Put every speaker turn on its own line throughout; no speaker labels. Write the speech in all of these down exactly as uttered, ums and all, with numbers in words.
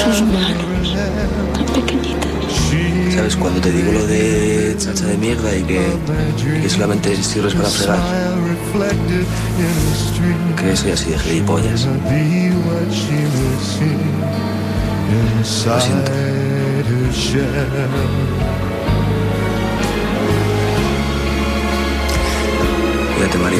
sus manos tan pequeñitas.
¿Sabes? Cuando te digo lo de chacha de mierda y que, que solamente sirves para fregar, que soy así de gilipollas. Lo siento. Cuídate, María.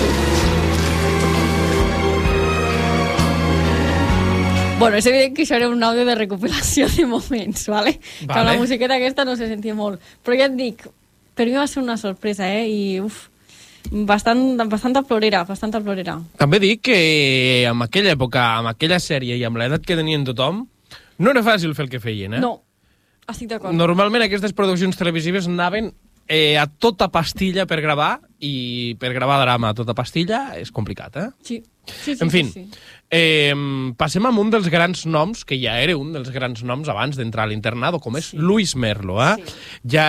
Bueno, és evident que això era un àudio de recopilació de moments, ¿vale? vale? Que amb la musiqueta aquesta no se sentia molt. Però ja et dic, per mi va ser una sorpresa, eh? I, uf, bastant, bastanta plorera, bastanta plorera.
També dic que en aquella època, amb aquella sèrie i amb l'edat que tenien tothom, no era fàcil fer el que feien, eh?
No, estic d'acord.
Normalment aquestes produccions televisives anaven eh, a tota pastilla per gravar, i per gravar drama a tota pastilla és complicat, eh?
Sí. Sí, sí,
en fi,
sí, sí.
Eh, passem amb un dels grans noms, que ja era un dels grans noms abans d'entrar a l'internado, com és sí. Luis Merlo. Eh? Sí. Ja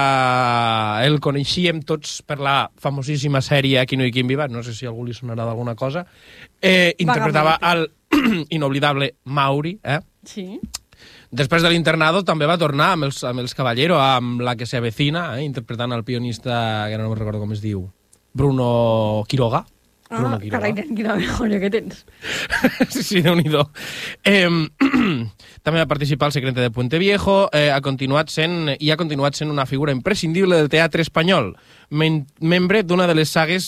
eh, el coneixíem tots per la famosíssima sèrie Aquí no hi qui viva, no sé si a algú li sonarà d'alguna cosa. Eh, interpretava el inoblidable Mauri. Eh?
Sí.
Després de l'internado també va tornar amb els, amb els Caballero, amb La que se avecina, eh? interpretant el pianista, que no me'n recordo com es diu, Bruno Quiroga.
Ah, carai, quina memòria que tens.
Sí, sí, Déu-n'hi-do. Eh, també va participar al Secrete de Puente Viejo, eh, ha continuat sent, i ha continuat sent una figura imprescindible del teatre espanyol, mem membre d'una de les sagues,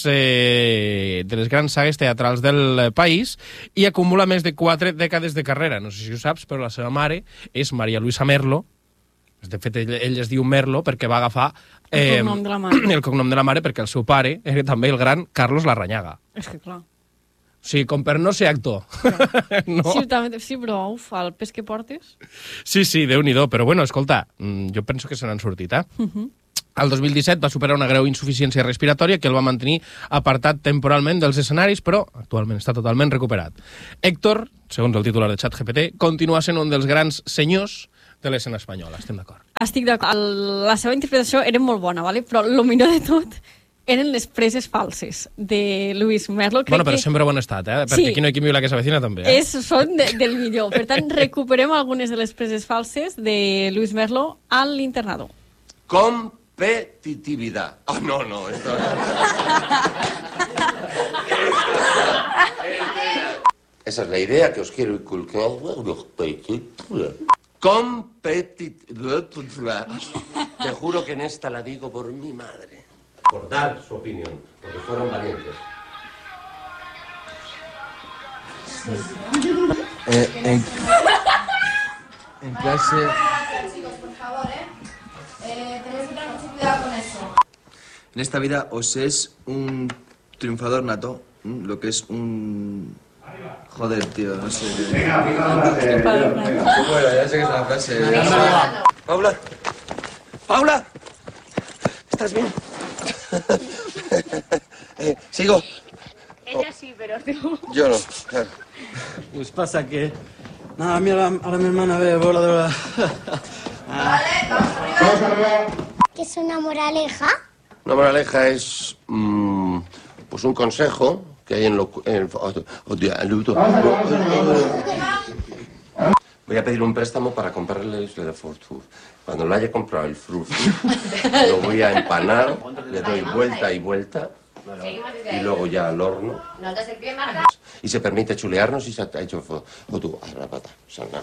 eh, de les grans sagues teatrals del país, i acumula més de quatre dècades de carrera. No sé si ho saps, però la seva mare és Maria Luisa Merlo. De fet, ell, ell es diu Merlo perquè va agafar
eh, el, cognom de la mare.
el cognom de la mare, perquè el seu pare era també el gran Carlos Larrañaga.
És que clar.
O sigui, com per no ser actor. no?
Sí, també, sí, però uf, el pes que portes...
Sí, sí, Déu-n'hi-do. Però bueno, escolta, jo penso que se n'han sortit, eh? Uh -huh. El dos mil disset va superar una greu insuficiència respiratòria que el va mantenir apartat temporalment dels escenaris, però actualment està totalment recuperat. Héctor, segons el titular de ChatGPT, continua sent un dels grans senyors de l'escena espanyola, estem d'acord.
Estic d'acord. La seva interpretació era molt bona, ¿vale? Però el millor de tot eren les preses falses de Luis Merlo. Crec
bueno, però
que...
sempre ho han estat, eh? Perquè sí. Aquí no hi qui viu la que s'avecina també. Eh?
És, són de, del millor. Per tant, recuperem algunes de les preses falses de Luis Merlo a l'internado.
Competitividad. Oh, no, no. Esto... Esa es la idea que os quiero inculcar. Competitividad. Te juro que en esta la digo por mi madre. Por dar su opinión, porque fueron valientes.
Eh, en, en clase...
Chicos, por favor, ¿eh? Eh, tenéis que tener mucho cuidado con eso.
En esta vida os es un triunfador nato, lo que es un... Joder, tío, no sé...
Venga, triunfador nato.
Bueno, ya sé que es una frase...
Paula, Paula, ¿estás bien? eh, ¿Sigo?
Ella sí, pero tú...
Yo no, claro.
Pues pasa que... Nada, a mí ahora, ahora mi hermana ve bola de verdad.
Vale, vamos arriba.
¿Qué es una moraleja?
Una moraleja es... Mmm, pues un consejo que hay en lo... En, oh, oh, voy a pedir un préstamo para comprarle el fruit. Cuando lo haya comprado el fruit, lo voy a empanar, le doy vuelta y vuelta, y luego ya al horno. Y se permite chulearnos y se ha hecho foto a la pata.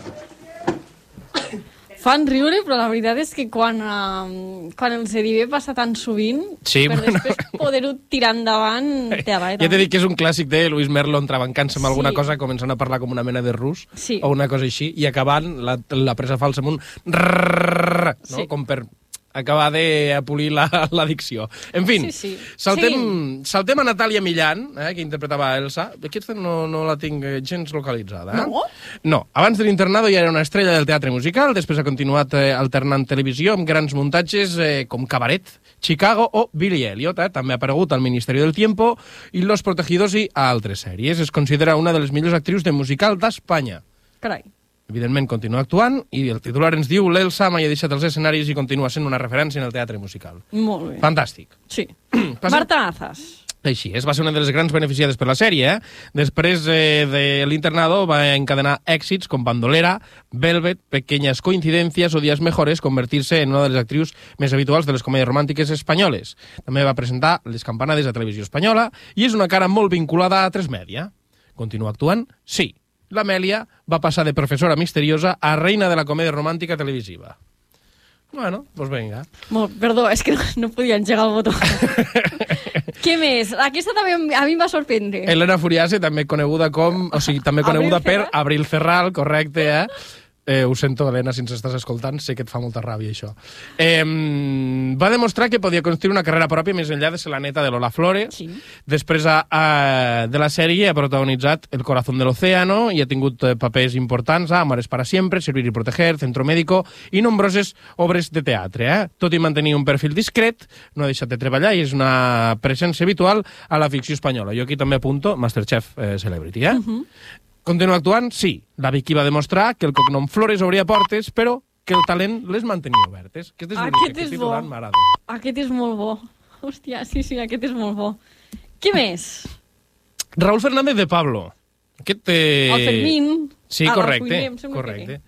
Fan riure, però la veritat és que quan, uh, quan el Zedivé passa tan sovint,
sí,
per
bueno...
després poder-ho tirar endavant, té a
Ja t'he dit que és un clàssic de Luis Merlo entrebancant-se amb sí. alguna cosa, començant a parlar com una mena de rus,
sí.
o una cosa així, i acabant la, la presa falsa amb un rrrr, no? Sí. Com per acabar de polir l'addicció. En fi,
sí, sí.
Saltem,
sí.
saltem a Natàlia Millán, eh, que interpretava Elsa. Aquesta no, no la tinc gens localitzada. Eh?
No?
No. Abans de l'internado ja era una estrella del teatre musical, després ha continuat eh, alternant televisió amb grans muntatges eh, com Cabaret, Chicago o Billy Elliot. Eh? També ha aparegut al Ministerio del Tiempo i Los Protegidos i a altres sèries. Es considera una de les millors actrius de musical d'Espanya.
Carai.
Evidentment continua actuant i el titular ens diu l'Elsa mai ha deixat els escenaris i continua sent una referència en el teatre musical.
Molt bé.
Fantàstic.
Sí. Marta Azas.
Així és, va ser una de les grans beneficiades per la sèrie. Eh? Després eh, de l'Internado va encadenar èxits com Bandolera, Velvet, Pequeñas coincidencias o Días mejores, convertir-se en una de les actrius més habituals de les comèdies romàntiques espanyoles. També va presentar Les campanades a Televisió Espanyola i és una cara molt vinculada a Tres Media. Continua actuant? Sí. L'Amèlia va passar de professora misteriosa a reina de la comèdia romàntica televisiva. Bueno, doncs pues vinga.
Molt, perdó, és que no, no podia engegar el botó. Què més? Aquesta també a mi em va sorprendre.
Elena Furiase, també coneguda com... O sigui, també coneguda per Abril Ferral, correcte, eh? Eh, ho sento, Helena, si ens estàs escoltant, sé que et fa molta ràbia, això. Eh, va demostrar que podia construir una carrera pròpia més enllà de ser la neta de Lola Flores.
Sí.
Després a, a, de la sèrie ha protagonitzat El corazón del océano i ha tingut eh, papers importants a Amores para siempre, Servir y proteger, Centro Médico i nombroses obres de teatre. Eh? Tot i mantenir un perfil discret, no ha deixat de treballar i és una presència habitual a la ficció espanyola. Jo aquí també apunto Masterchef eh, Celebrity. Eh? Uh-huh. Continua actuant? Sí. La Vicky va demostrar que el cognom Flores obria portes, però que el talent les mantenia obertes. Aquest és
aquest
és
bo.
m'agrada.
Aquest és molt bo. Hòstia, sí, sí, aquest és molt bo. Què més?
Raúl Fernández de Pablo. Aquest, eh...
El Fermín.
Sí,
ah,
correcte. correcte.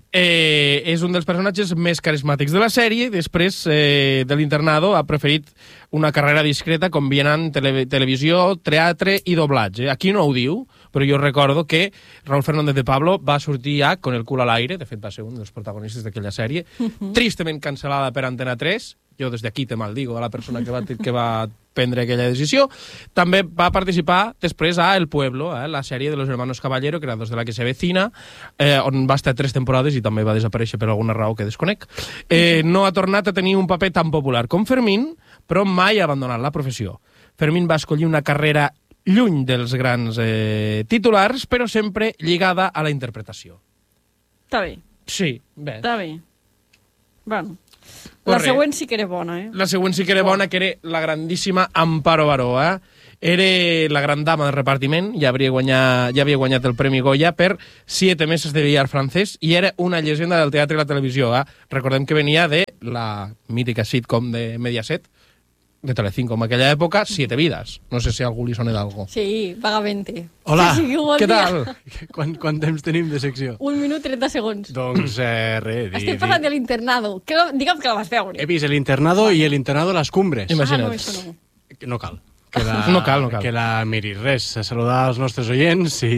Eh, és un dels personatges més carismàtics de la sèrie. Després eh, de l'Internado ha preferit una carrera discreta combinant tele televisió, teatre i doblatge. Aquí no ho diu, però jo recordo que Raúl Fernández de Pablo va sortir ja con el cul a l'aire, de fet va ser un dels protagonistes d'aquella sèrie, uh-huh. Tristament cancel·lada per Antena tres, jo des d'aquí te maldigo a la persona que va, que va prendre aquella decisió. També va participar després a El Pueblo, eh, la sèrie de los hermanos Caballero, creadors de la que se vecina, eh, on va estar tres temporades i també va desaparèixer per alguna raó que desconec. Eh, no ha tornat a tenir un paper tan popular com Fermín, però mai ha abandonat la professió. Fermín va escollir una carrera lluny dels grans eh, titulars, però sempre lligada a la interpretació.
Està bé.
Sí, bé.
Està bé. Bueno, la
Corre.
següent sí que era bona, eh?
La següent sí que era bona, que era la grandíssima Amparo Baró, eh? Era la gran dama del repartiment, ja, havia guanyat, ja havia guanyat el Premi Goya per Siete meses de billar francès i era una llegenda del teatre i la televisió. Eh? Recordem que venia de la mítica sitcom de Mediaset, de Telecinco en aquella època, Siete vidas. No sé si a algú li sona d'algo.
Sí, vagamente.
Hola,
sí, sí, bon
què
dia.
tal?
Quant, quant temps tenim de secció?
Un minut trenta segons.
Doncs eh, res.
Estem parlant de l'Internado. Que la- Digue'm que la vas veure.
He vist l'Internado i l'Internado a les Cumbres.
Imagina't.
Ah, no, això no.
No cal. Que la,
No cal, no cal.
Que la miri. Res, a saludar els nostres oients i,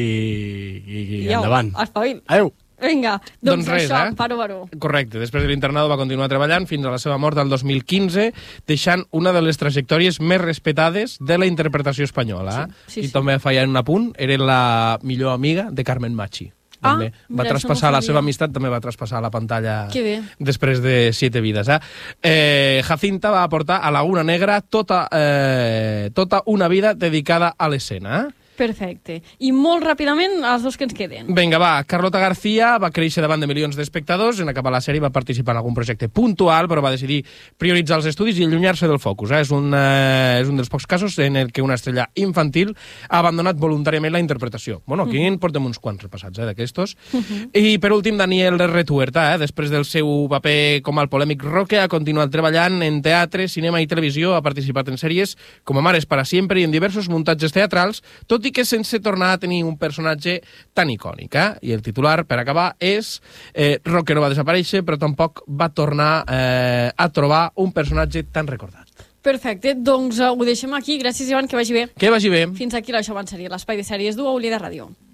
i, i
I au,
endavant.
espavil.
Adéu.
Vinga, doncs,
Doncs res,
això,
eh?
Paro Baró.
Correcte. Després de l'Internado va continuar treballant fins a la seva mort el dos mil quinze, deixant una de les trajectòries més respetades de la interpretació espanyola. Eh?
Sí, sí,
I
sí.
també feia un apunt, era la millor amiga de Carmen Machi.
Ah,
També.
mira,
va
això
traspassar
no ho
la seva
sabia.
amistat, també va traspassar a la pantalla
Que bé.
després de Siete vidas. Eh? Eh, Jacinta va aportar a Laguna Negra tota, eh, tota una vida dedicada a l'escena. Eh?
Perfecte. I molt ràpidament, els dos que ens queden.
Vinga, va. Carlota García va créixer davant de milions d'espectadors. En acabar la sèrie va participar en algun projecte puntual, però va decidir prioritzar els estudis i allunyar-se del focus. Eh? És, un, eh, és un dels pocs casos en el que una estrella infantil ha abandonat voluntàriament la interpretació. Bueno, aquí en portem uns quants repassats, eh, d'aquestos. Uh-huh. I, per últim, Daniel Retuerta. Eh? Després del seu paper com el polèmic Roque, ha continuat treballant en teatre, cinema i televisió, ha participat en sèries com Amares para siempre i en diversos muntatges teatrals, tot i que sense tornar a tenir un personatge tan icònic. Eh? I el titular, per acabar, és eh, Roque no va desaparèixer, però tampoc va tornar eh, a trobar un personatge tan recordat.
Perfecte, doncs uh, ho deixem aquí. Gràcies, Ivan, que vagi bé.
Que vagi bé.
Fins aquí l'Això Abans Sèrie, l'espai de sèries d'U A Oblida Ràdio.